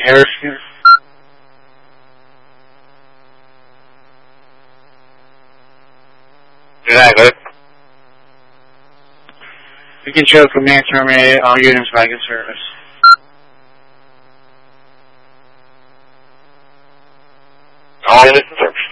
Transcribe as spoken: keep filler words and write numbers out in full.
Harrison. Exactly. We can show command terminate all units back in service. All units in service.